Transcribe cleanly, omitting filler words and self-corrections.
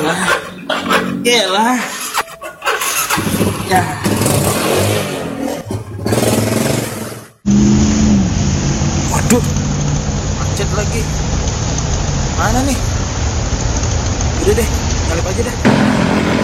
Yelah. Yelah. Ya. Waduh. Macet lagi. Mana nih? Udah deh, nyalip aja deh.